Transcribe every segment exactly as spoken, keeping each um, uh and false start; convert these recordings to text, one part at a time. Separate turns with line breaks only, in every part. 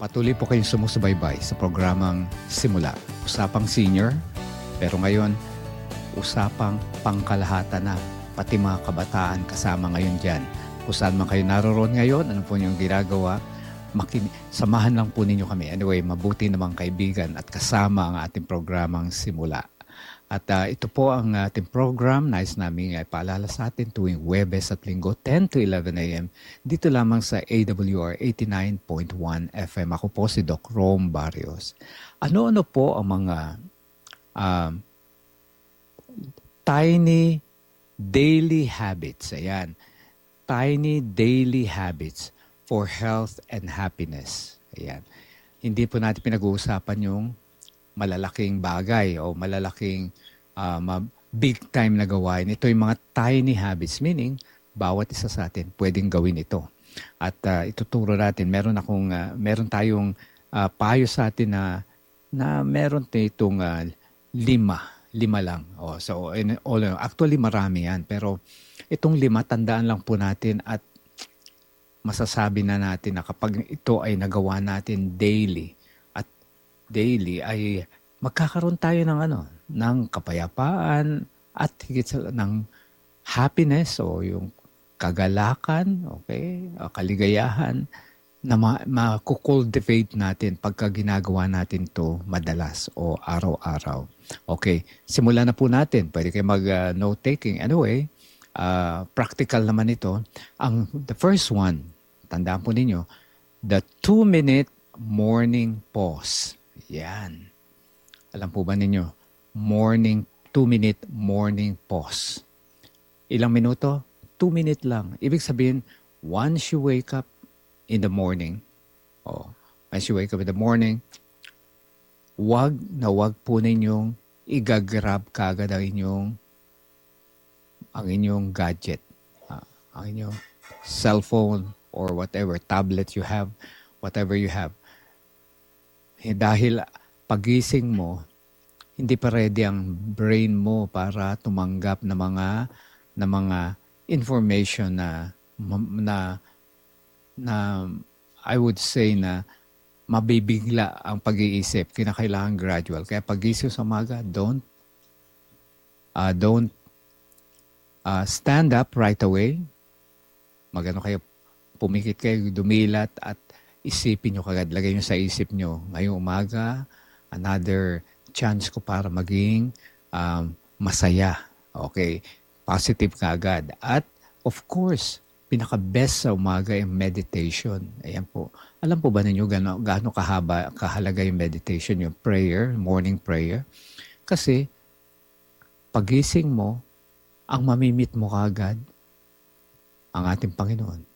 Patuloy po kayong sumusubaybay sa programang Simula. Usapang senior, pero ngayon, usapang pangkalahatan na. Pati mga kabataan kasama ngayon dyan. Kung saan man kayo naroon ngayon, ano po yung ginagawa, makin samahan lang po ninyo kami. Anyway, mabuti namang kaibigan at kasama ang ating programang Simula. At uh, ito po ang ating program. Nais namin ay paalala sa atin tuwing Huwebes at Linggo, ten to eleven a m Dito lamang sa A W R eighty-nine point one F M. Ako po si Doc Rom Barrios. Ano-ano po ang mga uh, tiny daily habits? Ayan. Tiny daily habits for health and happiness. Ayan. Hindi po natin pinag-uusapan yung malalaking bagay o malalaking uh, big time na gawain. Ito yung mga tiny habits, meaning bawat isa sa atin pwedeng gawin ito. At uh, ituturo natin, meron akong uh, meron tayong uh, payo sa atin na na meron itong uh, lima, lima lang. Oh, so in, all, actually marami yan, pero itong lima tandaan lang po natin at masasabi na natin na kapag ito ay nagawa natin daily, daily ay magkakaroon tayo ng ano, ng kapayapaan at higit sa ng happiness o yung kagalakan, okay, o kaligayahan na ma-cultivate natin pagka ginagawa natin to madalas o araw-araw. Okay, simulan na po natin. Pwede kayo mag-note-taking. Uh, anyway, uh, practical naman ito. Ang the first one, tandaan po ninyo, the two-minute morning pause. Yan. Alam po ba ninyo? Morning, two-minute morning pause. Ilang minuto? Two minute lang. Ibig sabihin, once you wake up in the morning, oh, once you wake up in the morning, wag na wag po ninyong igagrab kagad ang inyong ang inyong gadget. Uh, ang inyong cellphone or whatever, tablet you have, whatever you have. Eh, dahil pagising mo, hindi pa ready ang brain mo para tumanggap ng mga na mga information na na na I would say na mabibigla ang pag-iisip. Kinakailangan gradual. Kaya pagising sa umaga, don't uh, don't uh, stand up right away. Magano kayo, pumikit kayo, dumilat at isipin nyo kagad, lagay nyo sa isip nyo, ngayong umaga, another chance ko para maging um, masaya. Okay, positive kagad. At of course, pinaka-best sa umaga yung meditation. Ayan po. Alam po ba ninyo gaano, gaano kahaba, kahalaga yung meditation, yung prayer, morning prayer? Kasi, pagising mo, ang mamimit mo kagad, ang ating Panginoon.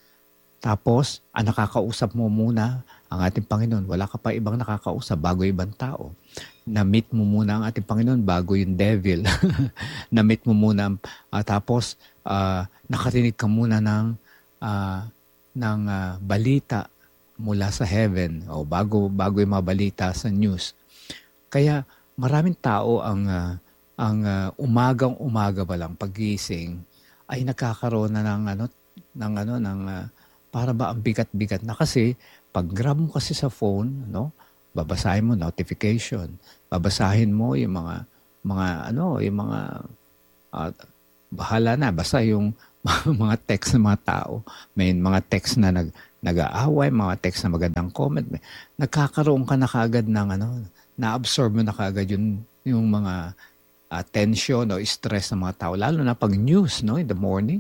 Tapos, ang nakakausap mo muna ang ating Panginoon. Wala ka pa ibang nakakausap bago ibang tao. Na-meet mo muna ang ating Panginoon bago yung devil. Na-meet mo muna. Uh, tapos, uh, nakarinig ka muna ng, uh, ng uh, balita mula sa heaven o bago, bago yung mga balita sa news. Kaya, maraming tao ang, uh, ang uh, umagang-umaga pa lang pagising ay nakakaroon na ng ano, ng ano, ng uh, para ba ang bigat-bigat na kasi pag grab mo kasi sa phone, no? Babasahin mo notification, babasahin mo yung mga mga ano, yung mga uh, bahala na basta yung mga text ng mga tao. May mga text na nag nag-aaway, mga text na magandang comment. Nagkakaroon ka na kaagad ng ano, na-absorb mo na kaagad yung yung mga uh, tension o stress ng mga tao lalo na pag news, no, in the morning.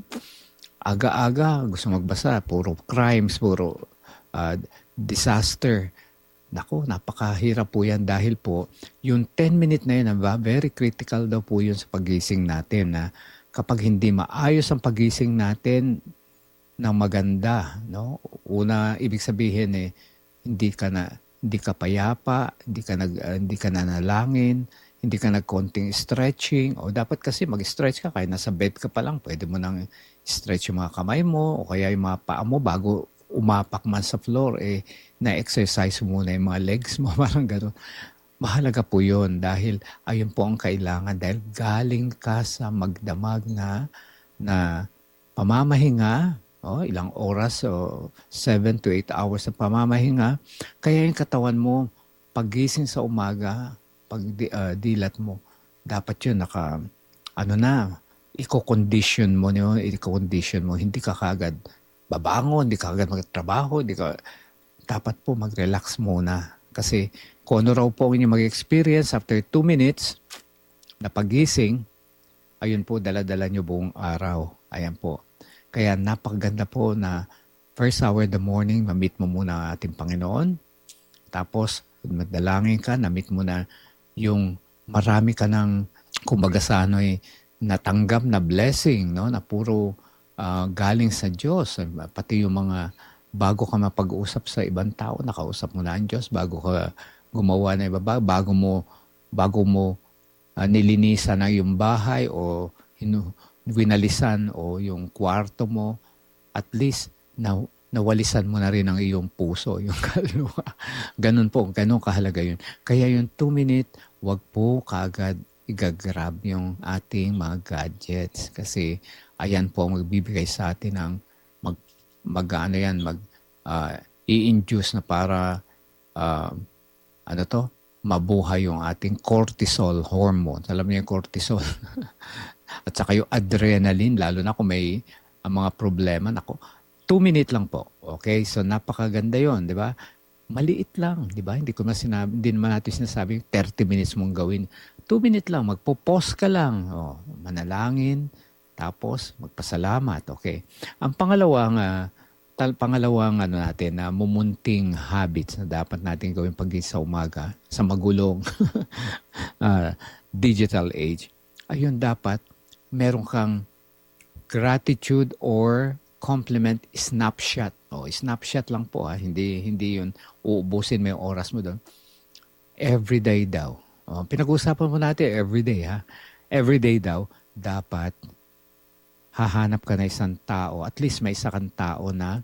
Aga-aga, gusto magbasa, puro crimes, puro uh, disaster. Naku, napakahirap po yan dahil po yung ten minute na yun, very critical daw po yun sa pagising natin na kapag hindi maayos ang pagising natin ng maganda, no? Una, ibig sabihin eh, hindi ka na, hindi ka payapa, hindi ka, nag, uh, hindi ka nanalangin, hindi ka nag-konting stretching, o dapat kasi mag-stretch ka, kaya nasa bed ka pa lang, pwede mo nang stretch yung mga kamay mo, o kaya yung mga paa mo bago umapak man sa floor, eh, na-exercise muna yung mga legs mo, parang gano'n. Mahalaga po yun dahil ayun po ang kailangan dahil galing ka sa magdamag na, na pamamahinga, oh, ilang oras o seven to eight hours na pamamahinga. Kaya yung katawan mo, paggising sa umaga, pag di, ah, dilat mo, dapat yun naka, ano na, i-condition mo yun, i-condition mo, hindi ka kagad babangon, hindi ka kagad magtrabaho, hindi ka, dapat po mag-relax muna. Kasi kung ano raw po ang inyong mag-experience after two minutes na pagising, ayun po, dala-dala nyo buong araw. Ayan po. Kaya napakaganda po na first hour in the morning, ma-meet mo muna ang ating Panginoon. Tapos, magdalangin ka, na-meet mo na yung marami ka ng, kumbaga sa ano eh, natanggap na blessing, no? Na puro ah, galing sa Diyos. Pati yung mga bago ka mapag-usap sa ibang tao, nakausap mo na ang Diyos bago ka gumawa na iba, bago mo bago mo ah, nilinisan ang iyong bahay o hinu, winalisan o yung kwarto mo, at least na, nawalisan mo na rin ang iyong puso, yung kaluluwa. Ganun po, ganun kahalaga yun. Kaya yung two minute, wag po kaagad igagrab yung ating mga gadgets kasi ayan po ang magbibigay sa atin ng mag, mag ano yan, mag ah, i-induce na para ah, ano to, mabuhay yung ating cortisol hormone. Alam niyo yung cortisol. At saka yung adrenaline, lalo na kung may ang mga problema. Nako, two minute lang po. Okay? So, napakaganda yon, di ba? Maliit lang, di ba? Hindi ko na sinabi, hindi naman natin sinasabing thirty minutes mong gawin. two minute lang, magpo-pause ka lang. O, manalangin, tapos magpasalamat. Okay? Ang pangalawang ah, tal pangalawang ano natin na mumunting habits na dapat natin gawin paggising sa umaga sa magulong ah, digital age, ayun, dapat meron kang gratitude or compliment snapshot. O, snapshot lang po ha, hindi hindi yun uubusin mo yung oras mo doon. Everyday daw. O, pinag-uusapan mo natin everyday ha. Everyday daw dapat hahanap ka na isang tao, at least may isa kang tao na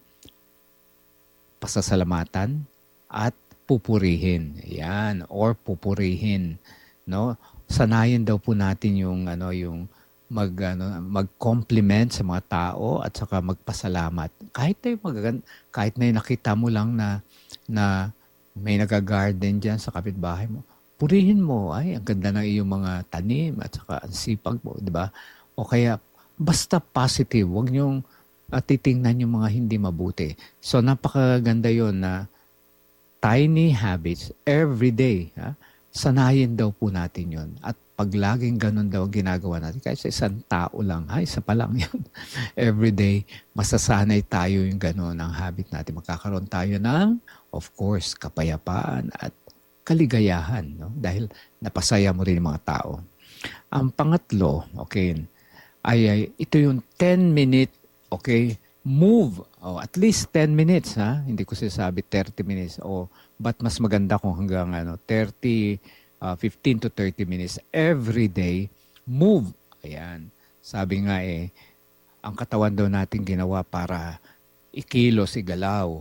pasasalamatan at pupurihin. Yan, or pupurihin, no? Sanayin daw po natin yung ano yung mag ano mag-compliment sa mga tao at saka magpasalamat. Kahit na yung magagan- kahit na yung nakita mo lang na na may naga-garden diyan sa kapitbahay mo. Purihin mo, ay ang ganda ng iyong mga tanim at saka ang sipag mo, di ba? O kaya basta positive, huwag niyong uh, titingnan yung mga hindi mabuti. So, napakaganda yon na tiny habits every day. Ha? Sanayin daw po natin yon. At pag laging ganun daw ang ginagawa natin, kahit sa isang tao lang, ha, isa pa lang yun. Every day, masasanay tayo yung ganun ang habit natin. Magkakaroon tayo ng, of course, kapayapaan at kaligayahan. No? Dahil napasaya mo rin yung mga tao. Ang pangatlo, okay, ay, ay ito yung ten minute, okay, move. Oh, at least ten minutes, ha? Hindi ko sinasabi thirty minutes. O, but mas maganda kung hanggang ano, thirty, uh, fifteen to thirty minutes every day, move. Ayan. Sabi nga eh, ang katawan daw natin ginawa para ikilos, igalaw.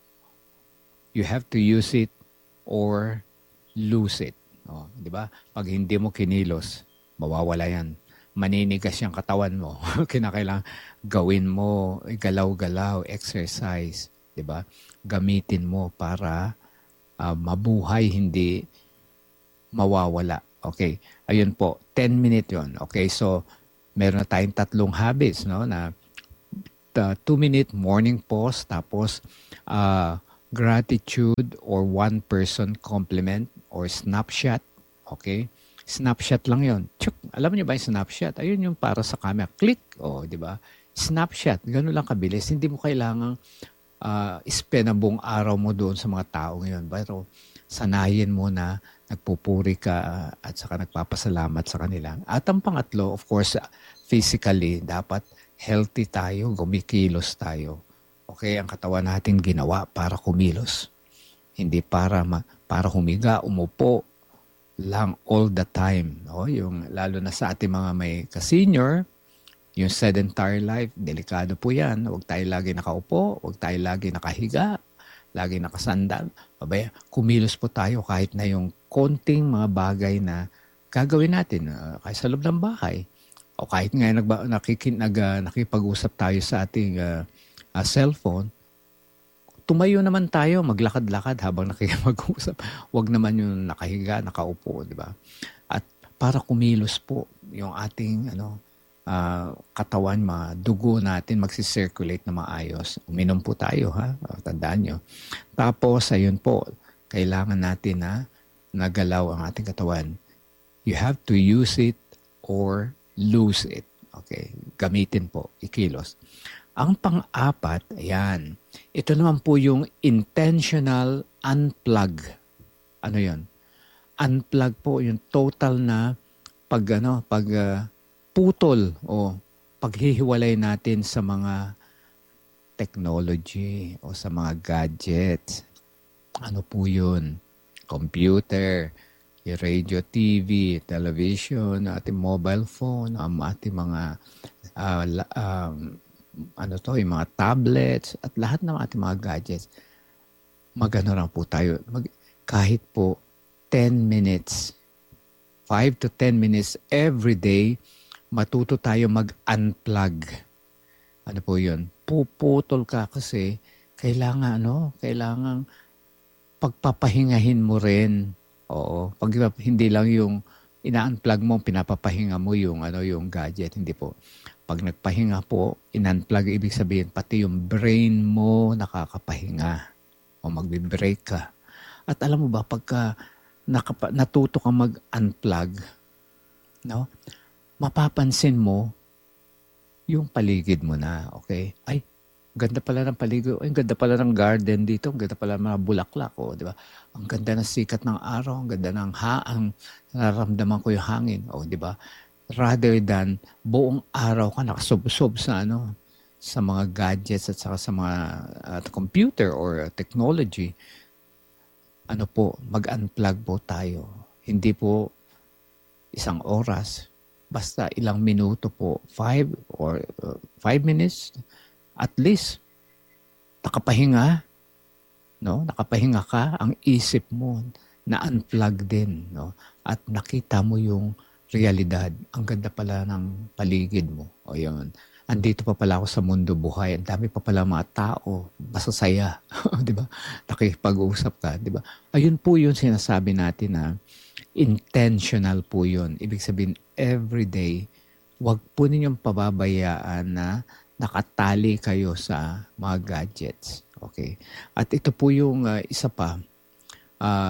You have to use it or lose it. Oh, di ba? Pag hindi mo kinilos, mawawala yan. Maninigas yung katawan mo. Kinakailangan gawin mo, galaw-galaw, exercise, 'di ba? Gamitin mo para uh, mabuhay, hindi mawawala. Okay. Ayun po, ten minute 'yon. Okay, so meron na tayong tatlong habits, no, na uh, two minute morning pause, tapos uh, gratitude or one person compliment or snapshot. Okay? Snapshot lang yon. Tsuk, alam niyo ba yung snapshot? Ayun yung para sa camera. Click. O, oh, di ba? Snapshot. Ganun lang kabilis. Hindi mo kailangang uh, spend ang buong araw mo doon sa mga tao ngayon. Pero sanayin mo na nagpupuri ka uh, at saka nagpapasalamat sa kanila. At ang pangatlo, of course, physically, dapat healthy tayo, gumikilos tayo. Okay, ang katawan natin ginawa para kumilos. Hindi para ma- para humiga, umupo lang all the time. No? Yung, lalo na sa ating mga may ka-senior, yung sedentary life, delikado po yan. Huwag tayo lagi nakaupo, huwag tayo lagi nakahiga, lagi nakasandal. Babaya, kumilos po tayo kahit na yung konting mga bagay na gagawin natin, uh, kahit sa loob ng bahay. O kahit nga nagba, nakikin, nag, uh, nakipag-usap tayo sa ating uh, uh, cellphone, tumayo naman tayo, maglakad-lakad habang nakikipag-usap. Huwag naman yung nakahiga, nakaupo, di ba? At para kumilos po yung ating ano, uh, katawan, mga dugo natin magsisirculate na maayos. Uminom po tayo, ha? Tandaan nyo. Tapos, ayun po, kailangan natin na nagalaw ang ating katawan. You have to use it or lose it. Okay? Gamitin po, ikilos. Ang pang-apat, ayan, ito naman po yung intentional unplug. Ano yun? Unplug po yung total na pag, ano, pag uh, putol o paghihiwalay natin sa mga technology o sa mga gadgets. Ano po yun? Computer, yung radio, T V, television, ating mobile phone, ang ating mga uh, um, ano to, yung mga tablets at lahat ng ating mga gadgets. Magano lang po tayo. Mag, kahit po ten minutes, five to ten minutes every day, matuto tayo mag-unplug. Ano po yun? Puputol ka kasi kailangan, ano, kailangan pagpapahingahin mo rin. Oo. Pag hindi lang yung ina-unplug mo, pinapapahinga mo yung, ano, yung gadget. Hindi po. Pag nagpahinga po, in-unplug, ibig sabihin, pati yung brain mo nakakapahinga o magbe-break ka. At alam mo ba, pagka nakapa, natuto kang mag-unplug, no? Mapapansin mo yung paligid mo na, okay? Ay, ganda pala ng paligid. Ay, ganda pala ng garden dito. Ang ganda pala ng mga bulaklak. O, di ba? Ang ganda ng sikat ng araw. Ang ganda ng haang. Nararamdaman ko yung hangin. O, di ba? Rather than buong araw ka nakasubsob sa ano, sa mga gadgets at saka sa mga uh, computer or uh, technology, ano po, mag-unplug po tayo. Hindi po isang oras, basta ilang minuto po, five or uh, five minutes, at least, nakapahinga, no? Nakapahinga ka, ang isip mo na unplug din, no? At nakita mo yung realidad. Ang ganda pala ng paligid mo. O yun. Andito pa pala ako sa mundo buhay. Ang dami pa pala mga tao. Masasaya. Di ba? Nakipag-usap ka. Di ba? Ayun po yun sinasabi natin na intentional po yun. Ibig sabihin, everyday, wag po ninyong pababayaan na nakatali kayo sa mga gadgets. Okay? At ito po yung uh, isa pa. Ah, uh,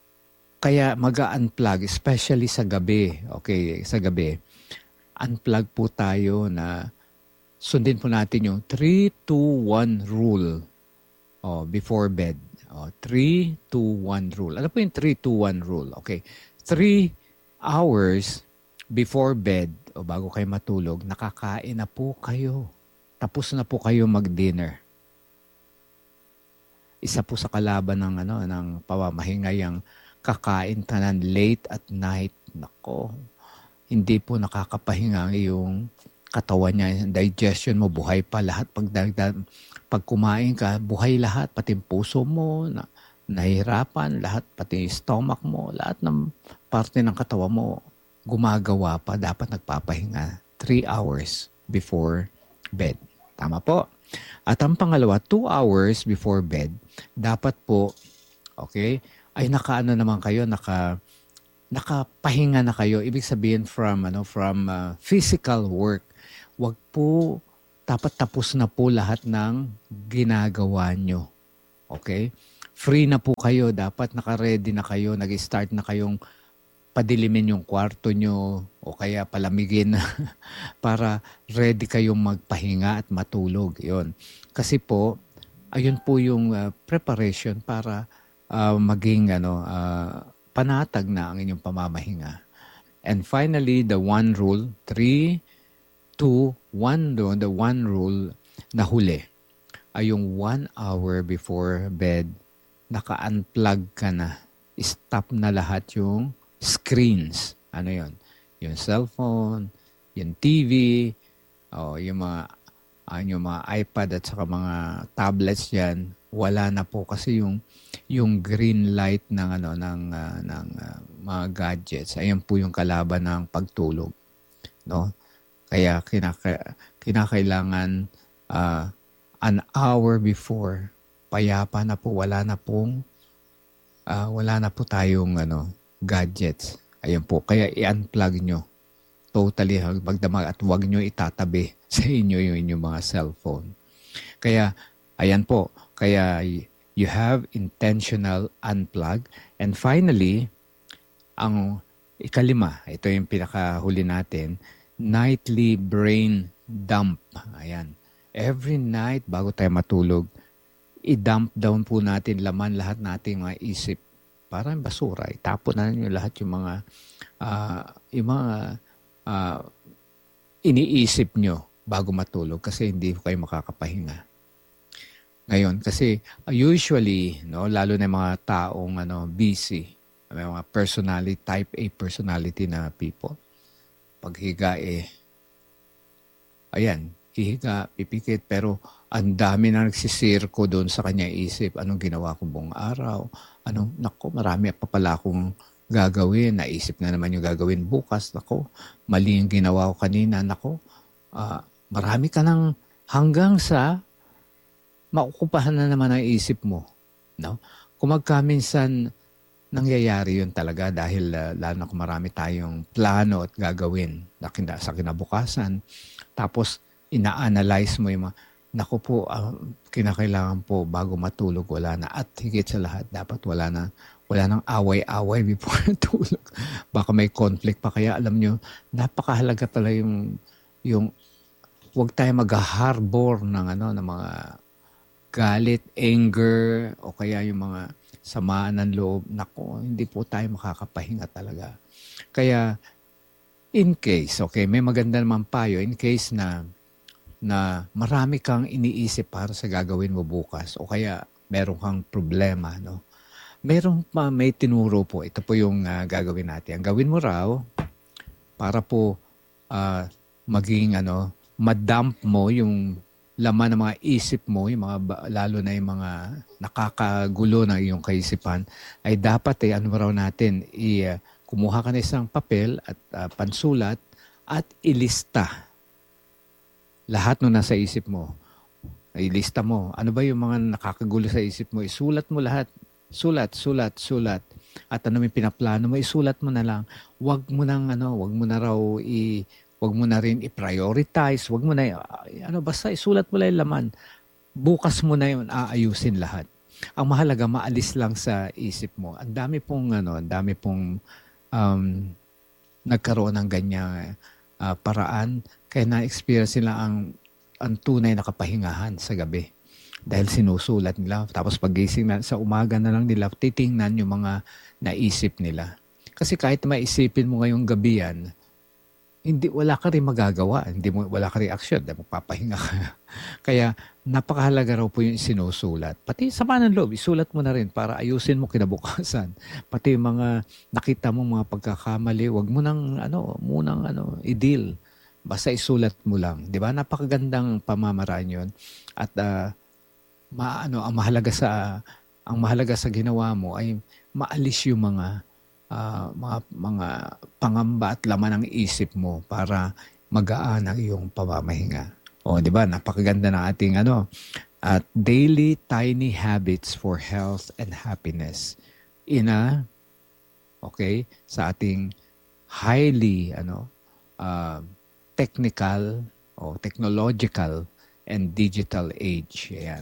Kaya mag-unplug, especially sa gabi. Okay, sa gabi. Unplug po tayo na sundin po natin yung three two one rule oh, before bed. Oh, three two one rule. Ano po yung three two one rule? Okay. three hours before bed o bago kayo matulog, nakakain na po kayo. Tapos na po kayo mag-dinner. Isa po sa kalaban ng ano ng pamamahinga yung kakain tanan late at night. Nako, hindi po nakakapahinga yung katawan niya. Digestion mo, buhay pa lahat. Pag, pag kumain ka, buhay lahat. Pati puso mo, na, nahihirapan. Lahat, pati stomach mo, lahat ng parte ng katawan mo, gumagawa pa. Dapat nagpapahinga three hours before bed. Tama po. At ang pangalawa, two hours before bed, dapat po, okay, ay nakaano naman kayo, naka nakapahinga na kayo. Ibig sabihin from ano from uh, physical work. Wag po dapat tapos na po lahat ng ginagawa nyo. Okay? Free na po kayo, dapat naka-ready na kayo, nag-start na kayong padilimin yung kwarto nyo o kaya palamigin para ready kayong magpahinga at matulog. 'Yon. Kasi po ayun po yung uh, preparation para Uh, maging ano uh, panatag na ang inyong pamamahinga. And finally, the one rule, three, two, one, the one rule na huli ay yung one hour before bed, naka-unplug ka na. Stop na lahat yung screens. Ano yon? Yung cellphone, yung T V, o yung mga, uh, yung mga iPad at saka mga tablets yan. Wala na po kasi yung yung green light ng ano ng uh, ng uh, mga gadgets. Ayun po yung kalaban ng pagtulog, no? Kaya kinaka, kinakailangan uh, an hour before, payapa na po, wala na pong, ah, wala na po tayong ano, gadgets. Ayun po, kaya i-unplug nyo. Totally magdamag at huwag nyo itatabi sa inyo yung inyong mga cellphone. Kaya, ayan po, kaya you have intentional unplug. And finally, ang ikalima, ito yung pinakahuli natin, nightly brain dump. Ayan. Every night, bago tayo matulog, i-dump down po natin laman lahat nating mga isip. Parang basura. Itapon na nyo lahat yung mga, uh, yung mga uh, iniisip nyo bago matulog kasi hindi kayo makakapahinga. Ngayon, kasi uh, usually, no, lalo na yung mga taong ano, busy, may mga personality, type A personality na people, paghiga eh, ayan, hihiga, pipikit, pero ang dami na nagsisirko doon sa kanya isip. Anong ginawa ko buong araw? Anong, nako, marami pa pala akong gagawin. Naisip na naman yung gagawin bukas. Nako, mali yung ginawa ko kanina. Nako, uh, marami ka nang hanggang sa maokupahan na naman ang isip mo. No? Kung magkaminsan, nangyayari yun talaga dahil uh, lalo na kung marami tayong plano at gagawin na kina, sa kinabukasan. Tapos, ina-analyze mo yung mga, naku po, uh, kinakailangan po bago matulog, wala na. At higit sa lahat, dapat wala na, wala nang away-away before tulog. Baka may conflict pa. Kaya alam nyo, napakahalaga talaga yung, yung huwag tayo mag-harbor ng, ano, ng mga galit, anger, o kaya yung mga samaan ng loob. Naku, hindi po tayo makakapahinga talaga. Kaya, in case, okay, may maganda naman payo, in case na na marami kang iniisip para sa gagawin mo bukas o kaya meron kang problema, no? Meron pa, may tinuro po. Ito po yung uh, gagawin natin. Ang gawin mo raw para po uh, maging ano, madump mo yung laman ng mga isip mo, yung mga, lalo na yung mga nakakagulo ng iyong kaisipan, ay dapat eh, ano raw natin, i, uh, kumuha ka na isang papel at uh, pansulat at ilista lahat no nasa isip mo. Ilista mo. Ano ba yung mga nakakagulo sa isip mo? Isulat mo lahat. Sulat, sulat, sulat. At ano may pinaplano mo, isulat mo na lang. Huwag mo nang ano, huwag mo na raw i huwag mo na rin i-prioritize, huwag mo na ano basta isulat mo lang yung laman. Bukas mo na yun aayusin lahat. Ang mahalaga maalis lang sa isip mo. Ang dami pong ano, ang dami pong um, nagkaroon ng ganyang uh, paraan. Kaya na-experience nila ang, ang tunay na kapahingahan sa gabi. Dahil sinusulat nila. Tapos pagising na sa umaga na lang nila, titingnan yung mga naisip nila. Kasi kahit maisipin mo ngayong gabi yan, hindi, wala ka rin magagawa. Hindi mo, wala ka rin action. Dahil magpapahinga ka. Kaya napakahalaga raw po yung sinusulat. Pati sama ng loob, isulat mo na rin para ayusin mo kinabukasan. Pati yung mga nakita mo mga pagkakamali, wag mo nang ano, munang ano, i-deal. Basta isulat mo lang, 'di ba? Napakagandang pamamaraan 'yon. At uh, maano ang mahalaga sa ang mahalaga sa ginawa mo ay maalis yung mga uh, mga mga pangamba at laman ng isip mo para magaan ang iyong pamamahinga. O 'di ba? Napakaganda ng ating ano at daily tiny habits for health and happiness. In a okay, sa ating highly ano uh, technical o technological and digital age. Ayan.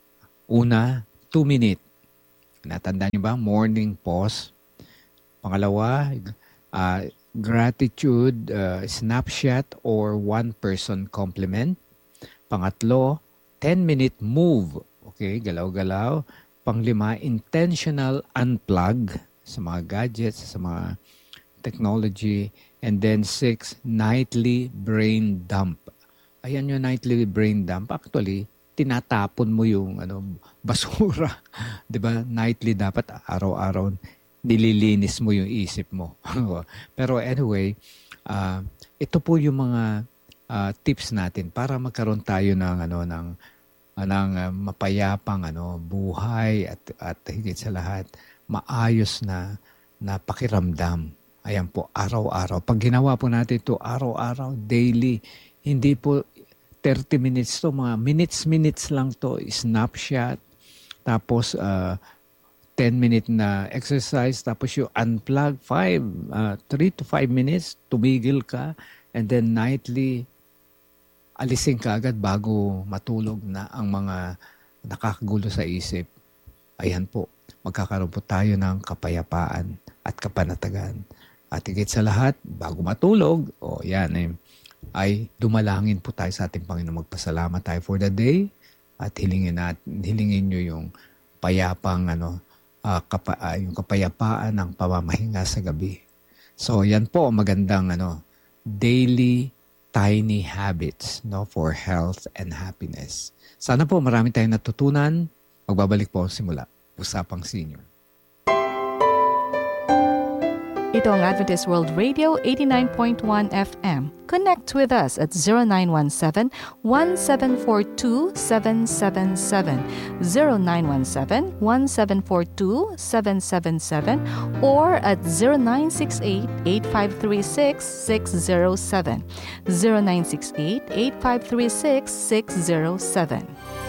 Una, two minute. Natandaan niyo ba? Morning pause. Pangalawa, uh, gratitude, uh, snapshot or one person compliment. Pangatlo, ten minute move. Okay, galaw-galaw. Panglima, intentional unplug sa mga gadgets, sa mga technology. And then six, nightly brain dump. Ayan yung nightly brain dump. Actually, tinatapon mo yung ano basura. 'Di ba? Nightly dapat araw-araw nililinis mo yung isip mo. Pero anyway, uh, ito po yung mga uh, tips natin para magkaroon tayo ng ano ng uh, ng uh, mapayapang ano buhay at at higit sa lahat maayos na na pakiramdam. Ayan po, araw-araw. Pag ginawa po natin ito araw-araw, daily, hindi po thirty minutes to, mga minutes-minutes lang to, snapshot, tapos uh, ten minute na exercise, tapos yung unplug, five, uh, three to five minutes, tumigil ka, and then nightly, alisin ka agad bago matulog na ang mga nakakagulo sa isip. Ayan po, magkakaroon po tayo ng kapayapaan at kapanatagan. At higit sa lahat, bago matulog, o oh, yan eh, ay dumalangin po tayo sa ating Panginoon. Magpasalamat tayo for the day at hilingin, at, hilingin nyo yung payapang, ano, uh, kapa, uh, yung kapayapaan ng pamamahinga sa gabi. So yan po, magandang ano, daily tiny habits, no, for health and happiness. Sana po marami tayong natutunan. Magbabalik po simula. Usapang Senior.
Ito ang Adventist World Radio eighty-nine point one F M. Connect with us at zero nine one seven, one seven four two, seven seven seven, zero nine one seven, one seven four two, seven seven seven, or at zero nine six eight, eight five three six, six zero seven, zero nine six eight, eight five three six, six zero seven.